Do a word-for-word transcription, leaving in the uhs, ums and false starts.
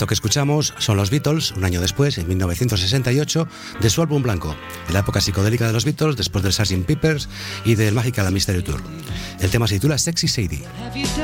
Esto que escuchamos son los Beatles, un año después, en mil novecientos sesenta y ocho, de su álbum blanco, en la época psicodélica de los Beatles, después del sergeant Pepper's y del Magical Mystery Tour. El tema se titula Sexy Sadie.